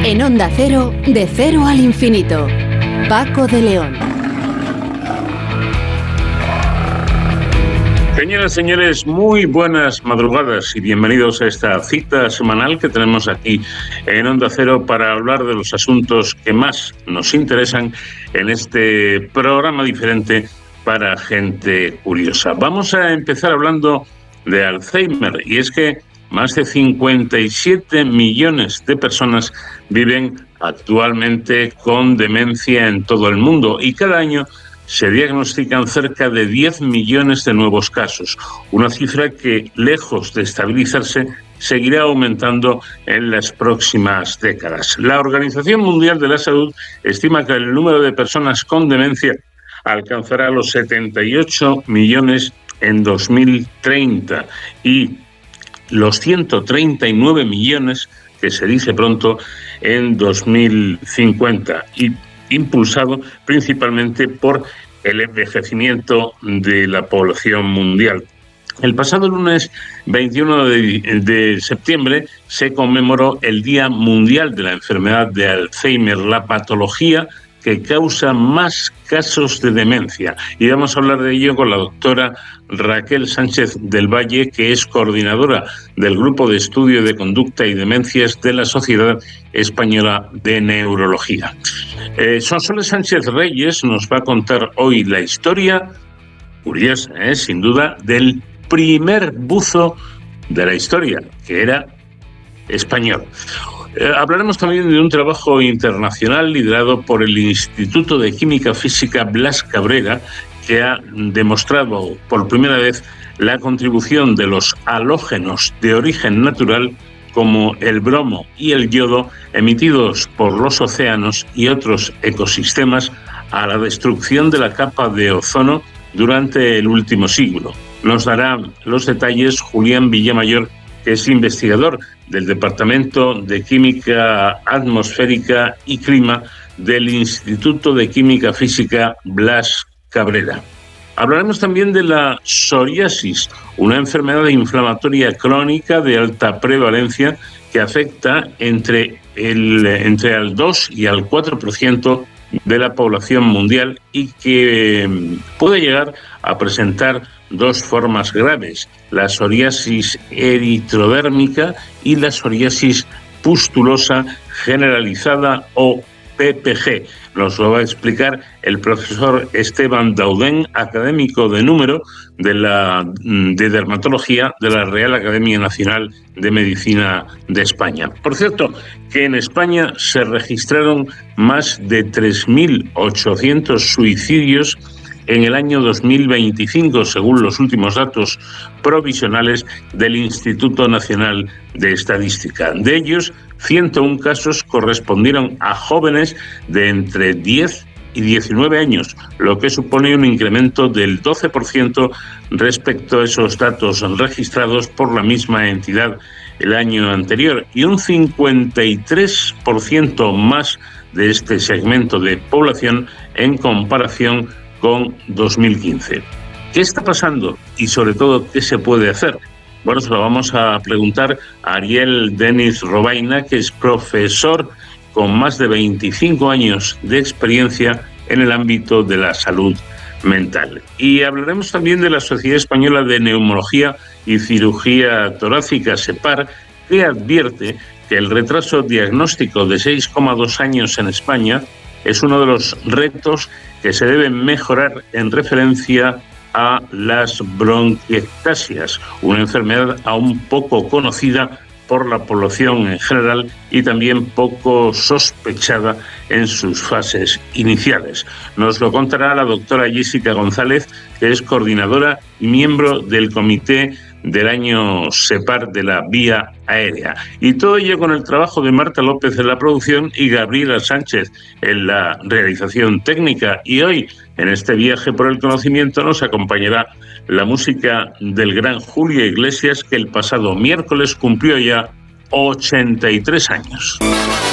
En Onda Cero, de cero al infinito. Paco de León. Señoras, señores, muy buenas madrugadas y bienvenidos a esta cita semanal que tenemos aquí en Onda Cero para hablar de los asuntos que más nos interesan en este programa diferente para gente curiosa. Vamos a empezar hablando de Alzheimer, y es que más de 57 millones de personas viven actualmente con demencia en todo el mundo y cada año se diagnostican cerca de 10 millones de nuevos casos, una cifra que, lejos de estabilizarse, seguirá aumentando en las próximas décadas. La Organización Mundial de la Salud estima que el número de personas con demencia alcanzará los 78 millones en 2030 y los 139 millones, que se dice pronto, en 2050, y impulsado principalmente por el envejecimiento de la población mundial. El pasado lunes 21 de septiembre se conmemoró el Día Mundial de la Enfermedad de Alzheimer, la patología que causa más casos de demencia. Y vamos a hablar de ello con la doctora Raquel Sánchez del Valle, que es coordinadora del Grupo de Estudio de Conducta y Demencias de la Sociedad Española de Neurología. Sonsoles Sánchez Reyes nos va a contar hoy la historia, curiosa, sin duda, del primer buzo de la historia, que era español. Hablaremos también de un trabajo internacional liderado por el Instituto de Química Física Blas Cabrera, que ha demostrado por primera vez la contribución de los halógenos de origen natural como el bromo y el yodo emitidos por los océanos y otros ecosistemas a la destrucción de la capa de ozono durante el último siglo. Nos dará los detalles Julián Villamayor, que es investigador del Departamento de Química Atmosférica y Clima del Instituto de Química Física Blas Cabrera. Hablaremos también de la psoriasis, una enfermedad inflamatoria crónica de alta prevalencia que afecta entre al 2 y al 4% de la población mundial y que puede llegar a presentar dos formas graves: la psoriasis eritrodérmica y la psoriasis pustulosa generalizada o PPG. Nos lo va a explicar el profesor Esteban Daudén, académico de número de dermatología de la Real Academia Nacional de Medicina de España. Por cierto, que en España se registraron más de 3.800 suicidios en el año 2025, según los últimos datos provisionales del Instituto Nacional de Estadística. De ellos, 101 casos correspondieron a jóvenes de entre 10 y 19 años, lo que supone un incremento del 12% respecto a esos datos registrados por la misma entidad el año anterior, y un 53% más de este segmento de población en comparación con 2015. ¿Qué está pasando y sobre todo qué se puede hacer? Bueno, se lo vamos a preguntar a Ariel Denis Robaina, que es profesor con más de 25 años de experiencia en el ámbito de la salud mental. Y hablaremos también de la Sociedad Española de Neumología y Cirugía Torácica, SEPAR, que advierte que el retraso diagnóstico de 6,2 años en España es uno de los retos que se deben mejorar en referencia a las bronquiectasias, una enfermedad aún poco conocida por la población en general y también poco sospechada en sus fases iniciales. Nos lo contará la doctora Jessica González, que es coordinadora y miembro del comité del año SEPAR de la vía aérea. Y todo ello con el trabajo de Marta López en la producción y Gabriela Sánchez en la realización técnica. Y hoy, en este viaje por el conocimiento, nos acompañará la música del gran Julio Iglesias, que el pasado miércoles cumplió ya 83 años.